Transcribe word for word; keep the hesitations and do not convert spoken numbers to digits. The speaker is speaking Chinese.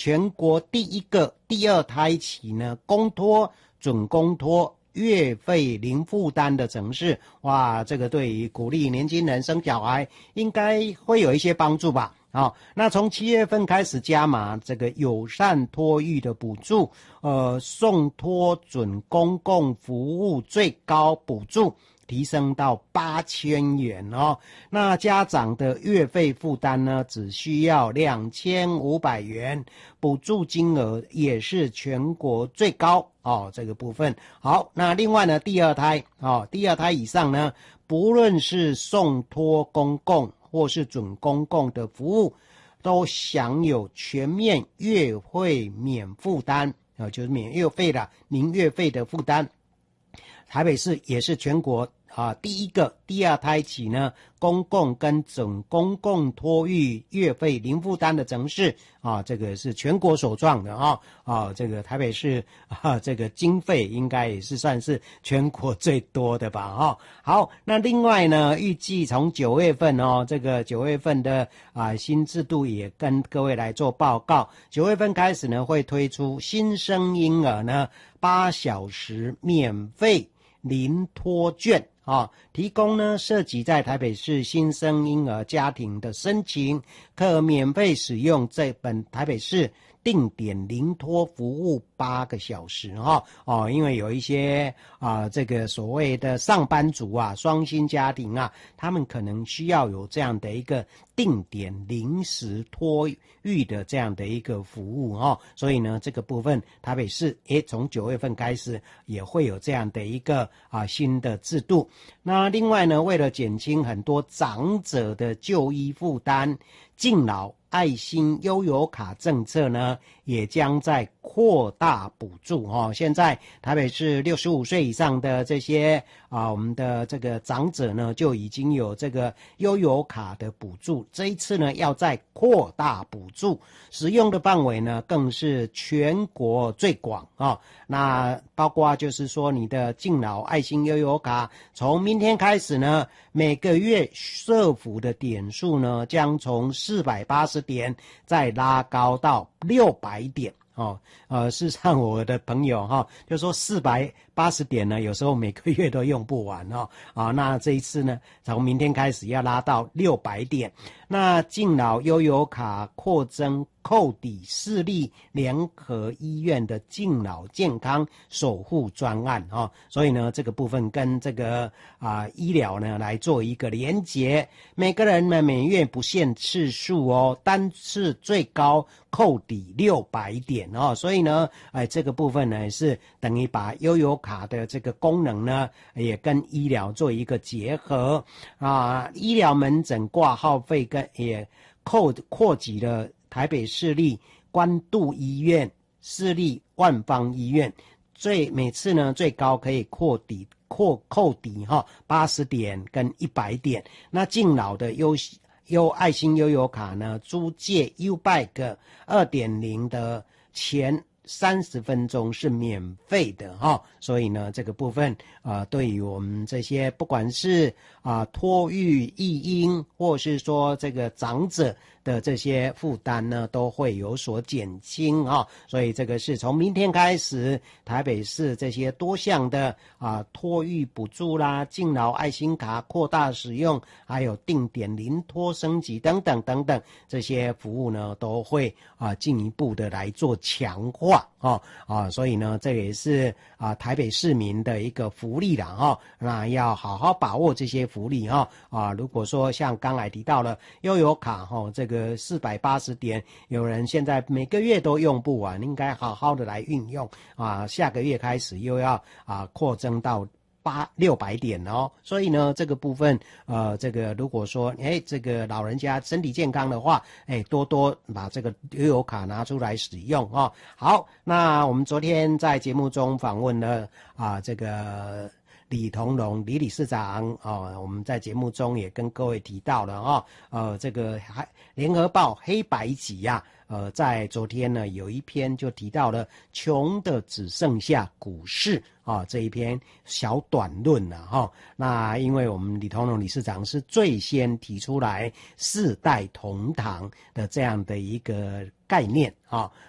全国第一个第二胎起呢公托、准公托月费零负担的城市。哇，这个对于鼓励年轻人生小孩应该会有一些帮助吧。好、哦，那从七月份开始加码这个友善托育的补助，呃，送托准公共服务最高补助提升到八千元哦。那家长的月费负担呢，只需要两千五百元，补助金额也是全国最高哦。这个部分好，那另外呢，第二胎哦，第二胎以上呢，不论是送托公共或是准公共的服务，都享有全面月费免负担，呃，就是免月费的，零月费的负担。台北市也是全国啊第一个第二胎起呢，公共跟准公共托育月费零负担的城市啊，这个是全国首创的啊啊，这个台北市啊，这个经费应该也是算是全国最多的吧哈、啊。好，那另外呢，预计从九月份哦，这个九月份的啊新制度也跟各位来做报告。九月份开始呢，会推出新生婴儿呢八小时免费零托券啊，提供呢涉及在台北市新生婴儿家庭的申请，可免费使用这本台北市定点零托服务八个小时哈哦，因为有一些啊这个所谓的上班族啊、双薪家庭啊，他们可能需要有这样的一个定点临时托育的这样的一个服务哈、哦，所以呢这个部分台北市诶从九月份开始也会有这样的一个啊新的制度。那另外呢，为了减轻很多长者的就医负担，敬老爱心悠游卡政策呢，也将在扩大补助哦。现在台北市六十五岁以上的这些啊，我们的这个长者呢，就已经有这个悠游卡的补助。这一次呢，要再扩大补助，使用的范围呢，更是全国最广啊。那包括就是说，你的敬老爱心悠游卡，从明天开始呢，每个月社福的点数呢，将从四百八十点再拉高到六百点哦。呃，事实上我的朋友哈、哦、就说四百八十点呢，有时候每个月都用不完哦。啊，那这一次呢，从明天开始要拉到六百点。那敬老悠游卡扩增扣抵市立联合医院的敬老健康守护专案啊、哦，所以呢，这个部分跟这个啊、呃、医疗呢来做一个连结，每个人呢每月不限次数哦，单次最高扣抵六百点哦，所以呢，哎，这个部分呢是等于把悠游卡的这个功能呢也跟医疗做一个结合啊，医疗门诊挂号费跟也扩扩及了台北市立关渡医院、市立万芳医院，最每次呢最高可以扩抵扩扣抵哈八十点跟一百点。那敬老的优优爱心悠游卡呢，租借 U-Bike 二点零 的前三十分钟是免费的哈、哦，所以呢，这个部分啊、呃，对于我们这些不管是啊、呃、托育育婴，或是说这个长者的这些负担呢，都会有所减轻啊、哦。所以这个是从明天开始，台北市这些多项的啊、呃、托育补助啦、敬老爱心卡扩大使用，还有定点临托升级等等等等这些服务呢，都会啊进、呃、一步的来做强化。哦啊，所以呢，这也是啊台北市民的一个福利啦哈、哦。那要好好把握这些福利哈啊。如果说像刚才提到了悠游卡哈、哦，这个四百八十点，有人现在每个月都用不完，应该好好的来运用啊。下个月开始又要啊扩增到八六百点哦，所以呢，这个部分，呃，这个如果说，哎，这个老人家身体健康的话，哎，多多把这个悠游卡拿出来使用哦。好，那我们昨天在节目中访问了啊，这个李同荣李理事长哦，我们在节目中也跟各位提到了哦，呃，这个还联合报黑白集呀、啊。呃，在昨天呢，有一篇就提到了穷的只剩下股市啊，这一篇小短论了哈。那因为我们李同荣理事长是最先提出来世代同堂的这样的一个概念啊。